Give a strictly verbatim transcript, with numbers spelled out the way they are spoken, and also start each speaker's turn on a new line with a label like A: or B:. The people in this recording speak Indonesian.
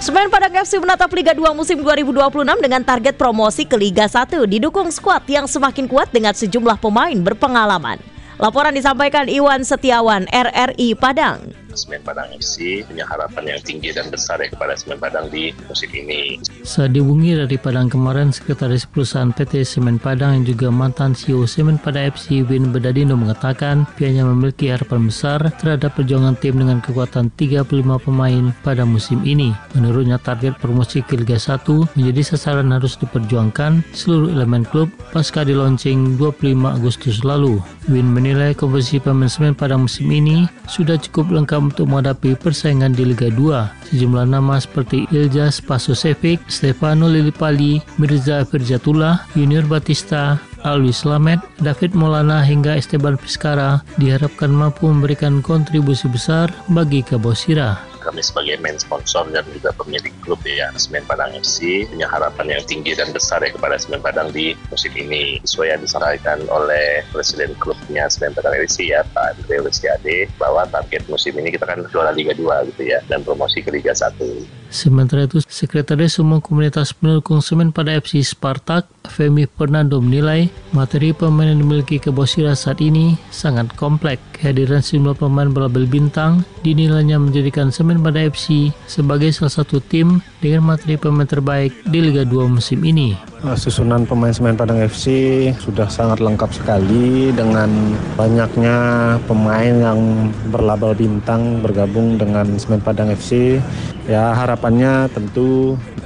A: Semen Padang F C menatap Liga dua musim dua ribu dua puluh enam dengan target promosi ke Liga satu, didukung skuad yang semakin kuat dengan sejumlah pemain berpengalaman. Laporan disampaikan Iwan Setiawan, R R I Padang.
B: Semen Padang F C punya harapan yang tinggi dan besar ya kepada Semen Padang di musim ini.
C: Saat dihubungi dari Padang kemarin, Sekretaris Perusahaan P T Semen Padang yang juga mantan C E O Semen Padang F C Win Bedadindo mengatakan pihaknya memiliki harapan besar terhadap perjuangan tim dengan kekuatan tiga puluh lima pemain pada musim ini. Menurutnya target promosi ke Liga satu menjadi sasaran harus diperjuangkan seluruh elemen klub pasca di launching dua puluh lima Agustus lalu. Win menilai komposisi pemain Semen Padang musim ini sudah cukup lengkap untuk menghadapi persaingan di Liga dua. Sejumlah nama seperti Iljaz Pasosevic, Stefano Lillipali, Mirza Firjatullah, Junior Batista, Alwi Slamet, David Maulana hingga Esteban Vizcara diharapkan mampu memberikan kontribusi besar bagi Kabosira.
B: Kami sebagai main sponsor dan juga pemilik klub ya Semen Padang F C punya harapan yang tinggi dan besar ya kepada Semen Padang di musim ini. Sesuai yang disampaikan oleh Presiden klubnya Semen Padang F C ya Pak Andre Lesiade bahwa target musim ini kita kan juara Liga dua gitu ya dan promosi ke Liga satu.
C: Sementara itu, Sekretaris Umum Komunitas Pendukung Semen Padang F C Spartak, Femi Fernando menilai materi pemain yang dimiliki Kabosira saat ini sangat kompleks. Kehadiran sejumlah pemain berlabel bintang dinilainya menjadikan Semen Padang F C sebagai salah satu tim dengan materi pemain terbaik di Liga dua musim ini.
D: Susunan pemain Semen Padang F C sudah sangat lengkap sekali dengan banyaknya pemain yang berlabel bintang bergabung dengan Semen Padang F C. Ya harapannya tentu